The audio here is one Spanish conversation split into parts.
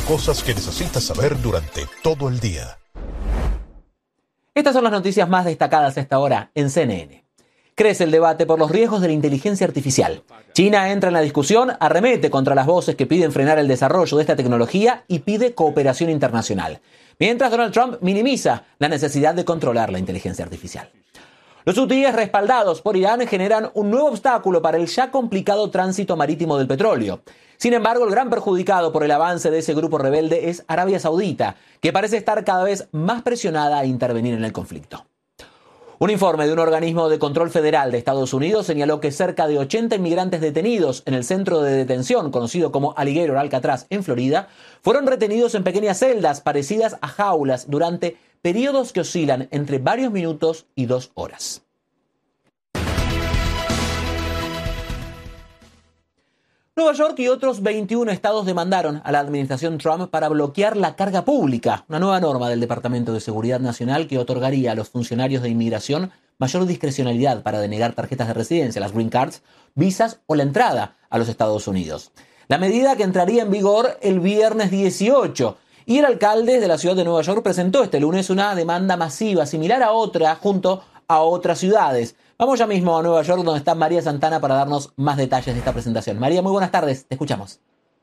cosas que necesitas saber durante todo el día. Estas son las noticias más destacadas a esta hora en CNN. Crece el debate por los riesgos de la inteligencia artificial. China entra en la discusión, arremete contra las voces que piden frenar el desarrollo de esta tecnología y pide cooperación internacional. Mientras Donald Trump minimiza la necesidad de controlar la inteligencia artificial. Los hutíes respaldados por Irán generan un nuevo obstáculo para el ya complicado tránsito marítimo del petróleo. Sin embargo, el gran perjudicado por el avance de ese grupo rebelde es Arabia Saudita, que parece estar cada vez más presionada a intervenir en el conflicto. Un informe de un organismo de control federal de Estados Unidos señaló que cerca de 80 inmigrantes detenidos en el centro de detención conocido como Alligator Alcatraz en Florida fueron retenidos en pequeñas celdas parecidas a jaulas durante periodos que oscilan entre varios minutos y 2 horas. Nueva York y otros 21 estados demandaron a la administración Trump para bloquear la carga pública, una nueva norma del Departamento de Seguridad Nacional que otorgaría a los funcionarios de inmigración mayor discrecionalidad para denegar tarjetas de residencia, las green cards, visas o la entrada a los Estados Unidos. La medida que entraría en vigor el viernes 18. Y el alcalde de la ciudad de Nueva York presentó este lunes una demanda masiva similar a otra junto a otras ciudades. Vamos ya mismo a Nueva York, donde está María Santana para darnos más detalles de esta presentación. María, muy buenas tardes, te escuchamos.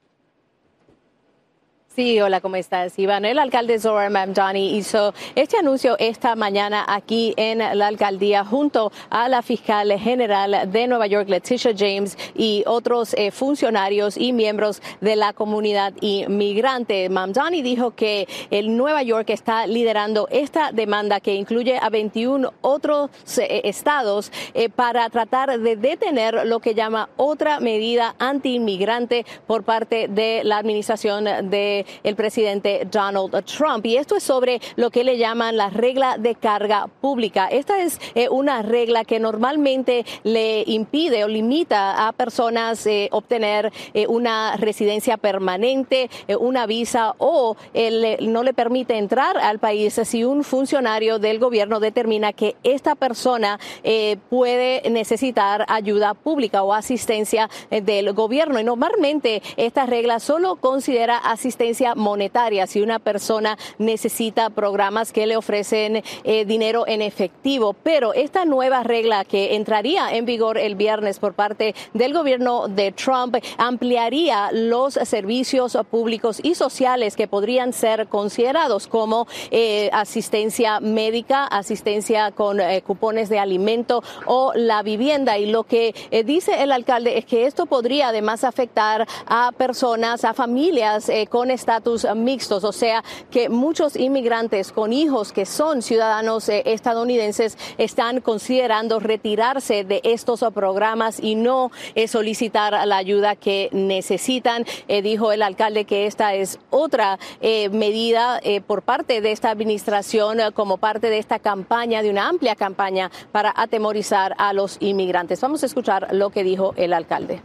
Sí, hola, ¿cómo estás, Iván? El alcalde Zohran Mamdani hizo este anuncio esta mañana aquí en la alcaldía junto a la fiscal general de Nueva York, Letitia James, y otros funcionarios y miembros de la comunidad inmigrante. Mamdani dijo que el Nueva York está liderando esta demanda que incluye a 21 otros estados para tratar de detener lo que llama otra medida anti-inmigrante por parte de la administración de el presidente Donald Trump. Y esto es sobre lo que le llaman la regla de carga pública. Esta es una regla que normalmente le impide o limita a personas obtener una residencia permanente, una visa o no le permite entrar al país si un funcionario del gobierno determina que esta persona puede necesitar ayuda pública o asistencia del gobierno. Y normalmente esta regla solo considera asistencia monetaria si una persona necesita programas que le ofrecen dinero en efectivo. Pero esta nueva regla que entraría en vigor el viernes por parte del gobierno de Trump ampliaría los servicios públicos y sociales que podrían ser considerados como asistencia médica, asistencia con cupones de alimento o la vivienda. Y lo que dice el alcalde es que esto podría además afectar a personas, a familias con estatus mixtos, o sea que muchos inmigrantes con hijos que son ciudadanos estadounidenses están considerando retirarse de estos programas y no solicitar la ayuda que necesitan. Dijo el alcalde que esta es otra medida por parte de esta administración como parte de esta campaña, de una amplia campaña para atemorizar a los inmigrantes. Vamos a escuchar lo que dijo el alcalde.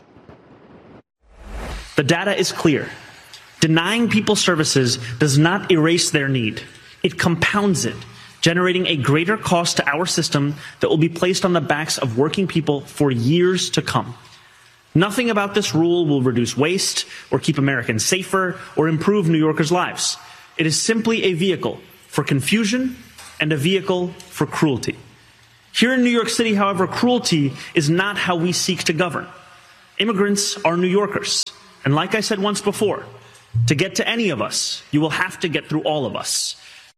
The data is clear. Denying people services does not erase their need. It compounds it, generating a greater cost to our system that will be placed on the backs of working people for years to come. Nothing about this rule will reduce waste or keep Americans safer or improve New Yorkers' lives. It is simply a vehicle for confusion and a vehicle for cruelty. Here in New York City, however, cruelty is not how we seek to govern. Immigrants are New Yorkers. And like I said once before, to get to any of us, you will have to get through all of us.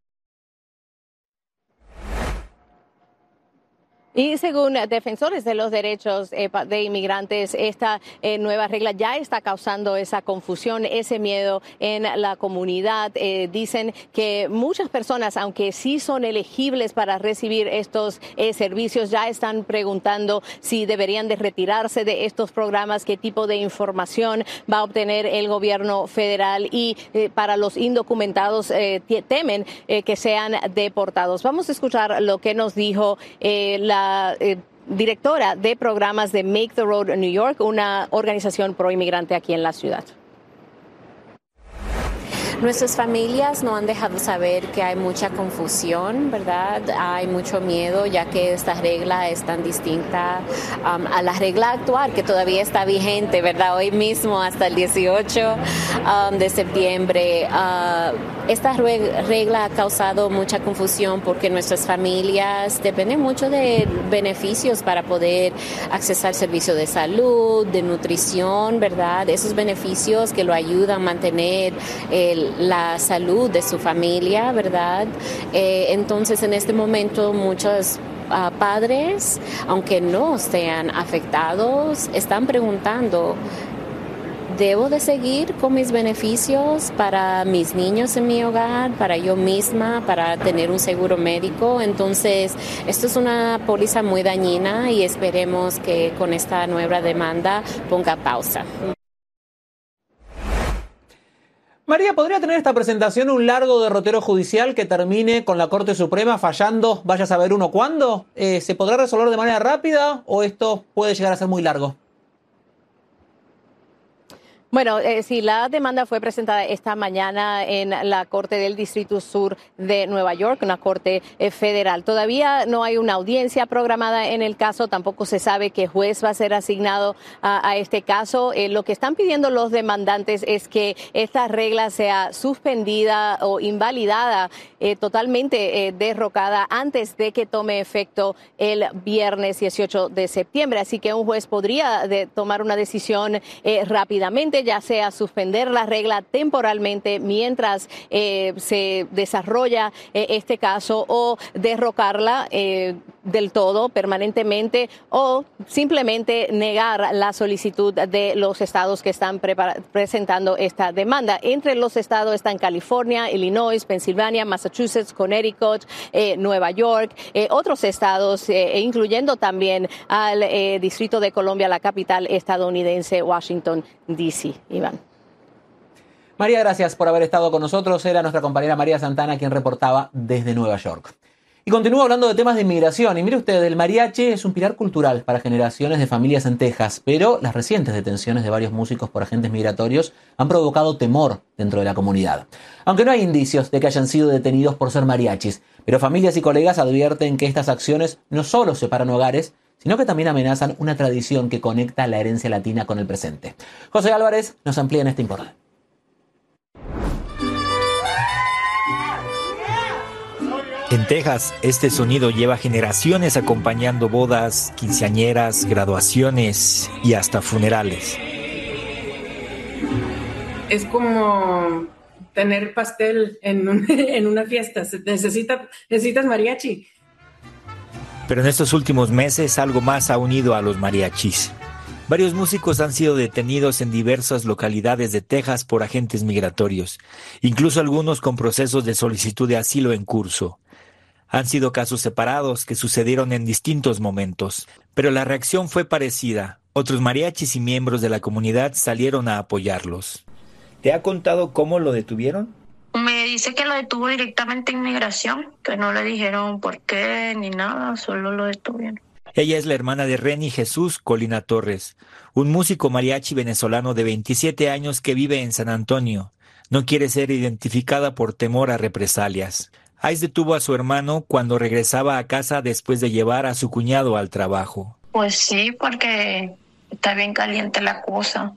Y según defensores de los derechos de inmigrantes, esta nueva regla ya está causando esa confusión, ese miedo en la comunidad. Dicen que muchas personas, aunque sí son elegibles para recibir estos servicios, ya están preguntando si deberían de retirarse de estos programas, qué tipo de información va a obtener el gobierno federal y para los indocumentados temen que sean deportados. Vamos a escuchar lo que nos dijo la directora de programas de Make the Road New York, una organización pro inmigrante aquí en la ciudad. Nuestras familias no han dejado saber que hay mucha confusión, ¿verdad? Hay mucho miedo, ya que esta regla es tan distinta a la regla actual, que todavía está vigente, ¿verdad? Hoy mismo hasta el 18 de septiembre. Esta regla ha causado mucha confusión porque nuestras familias dependen mucho de beneficios para poder accesar servicios de salud, de nutrición, ¿verdad? Esos beneficios que lo ayudan a mantener la salud de su familia, ¿verdad? Entonces, en este momento, muchos padres, aunque no sean afectados, están preguntando: ¿debo de seguir con mis beneficios para mis niños en mi hogar, para yo misma, para tener un seguro médico? Entonces, esto es una póliza muy dañina y esperemos que con esta nueva demanda ponga pausa. María, ¿podría tener esta presentación un largo derrotero judicial que termine con la Corte Suprema fallando, vaya a saber uno cuándo? ¿Se podrá resolver de manera rápida o esto puede llegar a ser muy largo? Bueno, sí, la demanda fue presentada esta mañana en la Corte del Distrito Sur de Nueva York, una corte federal. Todavía no hay una audiencia programada en el caso, tampoco se sabe qué juez va a ser asignado a este caso. Lo que están pidiendo los demandantes es que esta regla sea suspendida o invalidada, totalmente derrocada antes de que tome efecto el viernes 18 de septiembre. Así que un juez podría tomar una decisión rápidamente, ya sea suspender la regla temporalmente mientras se desarrolla este caso, o derrocarla del todo, permanentemente, o simplemente negar la solicitud de los estados que están presentando esta demanda. Entre los estados están California, Illinois, Pensilvania, Massachusetts, Connecticut, Nueva York, otros estados, incluyendo también al Distrito de Columbia, la capital estadounidense, Washington, D.C. Iván. María, gracias por haber estado con nosotros. Era nuestra compañera María Santana quien reportaba desde Nueva York. Y continúo hablando de temas de inmigración. Y mire usted, el mariachi es un pilar cultural para generaciones de familias en Texas, pero las recientes detenciones de varios músicos por agentes migratorios han provocado temor dentro de la comunidad. Aunque no hay indicios de que hayan sido detenidos por ser mariachis, pero familias y colegas advierten que estas acciones no solo separan hogares, sino que también amenazan una tradición que conecta la herencia latina con el presente. José Álvarez nos amplía en este informe. En Texas, este sonido lleva generaciones acompañando bodas, quinceañeras, graduaciones y hasta funerales. Es como tener pastel en una fiesta. Necesitas mariachi. Pero en estos últimos meses algo más ha unido a los mariachis. Varios músicos han sido detenidos en diversas localidades de Texas por agentes migratorios, incluso algunos con procesos de solicitud de asilo en curso. Han sido casos separados que sucedieron en distintos momentos, pero la reacción fue parecida. Otros mariachis y miembros de la comunidad salieron a apoyarlos. ¿Te ha contado cómo lo detuvieron? Me dice que lo detuvo directamente inmigración, que no le dijeron por qué ni nada, solo lo detuvieron. Ella es la hermana de Reni Jesús Colina Torres, un músico mariachi venezolano de 27 años que vive en San Antonio. No quiere ser identificada por temor a represalias. ICE detuvo a su hermano cuando regresaba a casa después de llevar a su cuñado al trabajo. Pues sí, porque está bien caliente la cosa.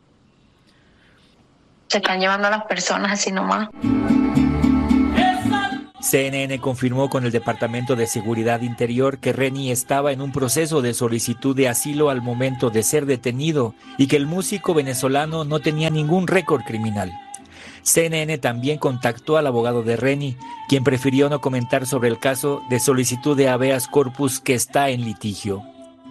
Se están llevando a las personas así nomás. CNN confirmó con el Departamento de Seguridad Interior que Reni estaba en un proceso de solicitud de asilo al momento de ser detenido y que el músico venezolano no tenía ningún récord criminal. CNN también contactó al abogado de Reni, quien prefirió no comentar sobre el caso de solicitud de habeas corpus que está en litigio.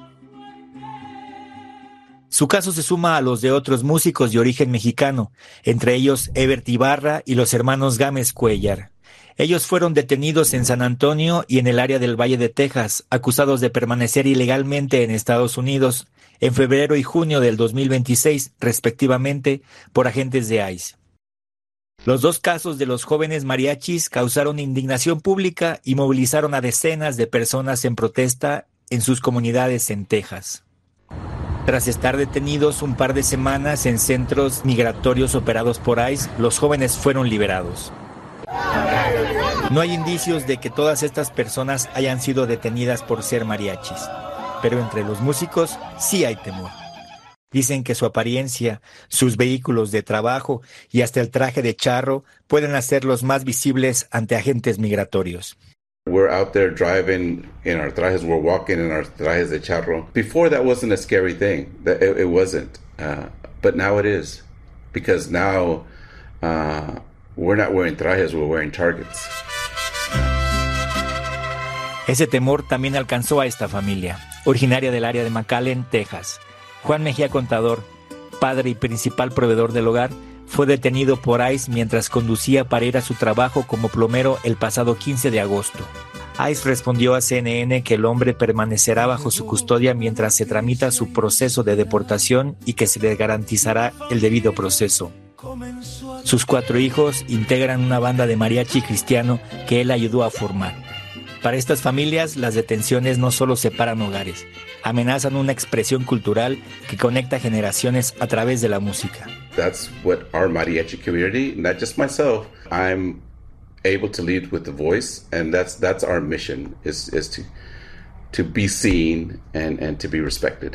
Su caso se suma a los de otros músicos de origen mexicano, entre ellos Ebert Ibarra y los hermanos Gámez Cuellar. Ellos fueron detenidos en San Antonio y en el área del Valle de Texas, acusados de permanecer ilegalmente en Estados Unidos en febrero y junio del 2026, respectivamente, por agentes de ICE. Los dos casos de los jóvenes mariachis causaron indignación pública y movilizaron a decenas de personas en protesta en sus comunidades en Texas. Tras estar detenidos un par de semanas en centros migratorios operados por ICE, los jóvenes fueron liberados. No hay indicios de que todas estas personas hayan sido detenidas por ser mariachis, pero entre los músicos sí hay temor. Dicen que su apariencia, sus vehículos de trabajo y hasta el traje de charro pueden hacerlos más visibles ante agentes migratorios. We're out there driving in our trajes, we're walking in our trajes de charro. Before that wasn't a scary thing, it wasn't, but now it is, because now we're not wearing trajes, we're wearing targets. Ese temor también alcanzó a esta familia, originaria del área de McAllen, Texas. Juan Mejía Contador, padre y principal proveedor del hogar, fue detenido por ICE mientras conducía para ir a su trabajo como plomero el pasado 15 de agosto. ICE respondió a CNN que el hombre permanecerá bajo su custodia mientras se tramita su proceso de deportación y que se le garantizará el debido proceso. Sus 4 hijos integran una banda de mariachi cristiano que él ayudó a formar. Para estas familias, las detenciones no solo separan hogares, amenazan una expresión cultural que conecta generaciones a través de la música. That's what our mariachi community, not just myself, I'm able to lead with the voice, and that's our mission, is to be seen and to be respected.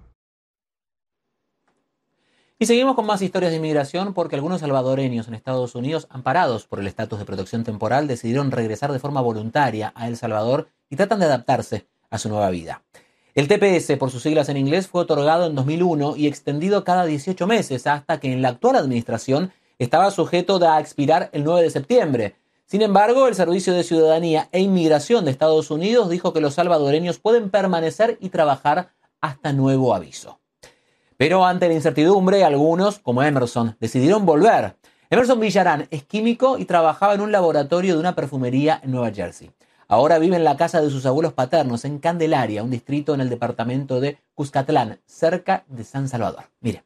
Y seguimos con más historias de inmigración porque algunos salvadoreños en Estados Unidos, amparados por el estatus de protección temporal, decidieron regresar de forma voluntaria a El Salvador y tratan de adaptarse a su nueva vida. El TPS, por sus siglas en inglés, fue otorgado en 2001 y extendido cada 18 meses hasta que en la actual administración estaba sujeto a expirar el 9 de septiembre. Sin embargo, el Servicio de Ciudadanía e Inmigración de Estados Unidos dijo que los salvadoreños pueden permanecer y trabajar hasta nuevo aviso. Pero ante la incertidumbre, algunos, como Emerson, decidieron volver. Emerson Villarán es químico y trabajaba en un laboratorio de una perfumería en Nueva Jersey. Ahora vive en la casa de sus abuelos paternos en Candelaria, un distrito en el departamento de Cuscatlán, cerca de San Salvador. Mire.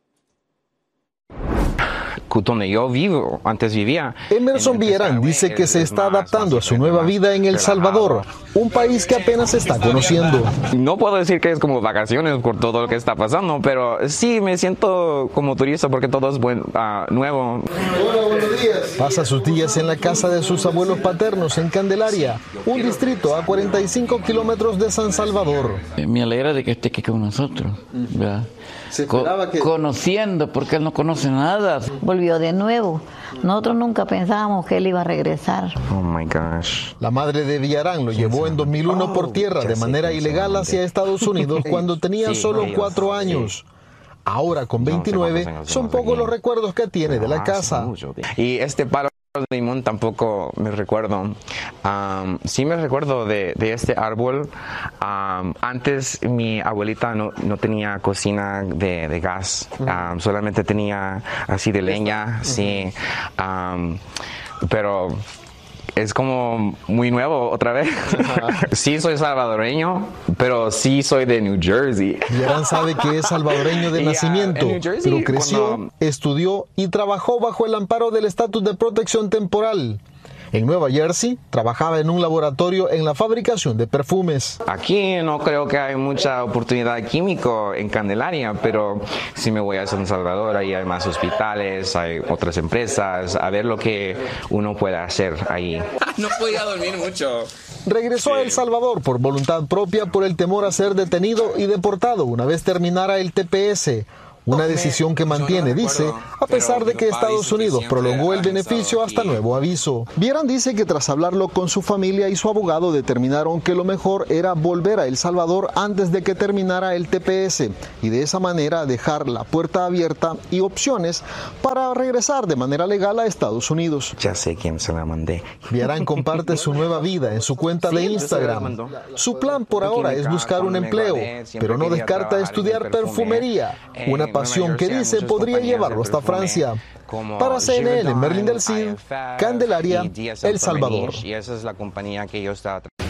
Donde yo vivo, antes vivía. Emerson Villarán dice que se está adaptando a su nueva vida en El Salvador, un país que apenas se está conociendo. No puedo decir que es como vacaciones por todo lo que está pasando, pero sí me siento como turista porque todo es nuevo. Hola, buenos días. Pasa sus días en la casa de sus abuelos paternos en Candelaria, un distrito a 45 kilómetros de San Salvador. Me alegra de que esté aquí con nosotros, ¿verdad? Conociendo, porque él no conoce nada. Volvió de nuevo. Nosotros nunca pensábamos que él iba a regresar. Oh my gosh. La madre de Villarán lo llevó en 2001 por tierra de manera ilegal hacia Estados Unidos cuando tenía solo 4 años. Ahora con 29 son pocos los recuerdos que tiene de la casa. Y este palo de limón tampoco me recuerdo. Sí me recuerdo de este árbol. Antes mi abuelita no tenía cocina de gas, solamente tenía así de leña, sí. Pero es como muy nuevo otra vez. Sí soy salvadoreño, pero sí soy de New Jersey. Villarán sabe que es salvadoreño de nacimiento, pero creció, estudió y trabajó bajo el amparo del estatus de protección temporal. En Nueva Jersey, trabajaba en un laboratorio en la fabricación de perfumes. Aquí no creo que hay mucha oportunidad químico en Candelaria, pero si me voy a San Salvador, ahí hay más hospitales, hay otras empresas, a ver lo que uno puede hacer ahí. No podía dormir mucho. Regresó a El Salvador por voluntad propia por el temor a ser detenido y deportado una vez terminara el TPS. Una decisión que mantiene, dice, a pesar de que Estados Unidos prolongó el beneficio hasta nuevo aviso. Villarán dice que tras hablarlo con su familia y su abogado determinaron que lo mejor era volver a El Salvador antes de que terminara el TPS y de esa manera dejar la puerta abierta y opciones para regresar de manera legal a Estados Unidos. Ya sé quién se la mandé. Villarán comparte su nueva vida en su cuenta de Instagram. Su plan por ahora es buscar un empleo, pero no descarta estudiar perfumería, una pasión que dice podría llevarlo hasta Francia. Para CNN, Merlin del Cid, Candelaria, El Salvador. Y esa es la compañía que yo estaba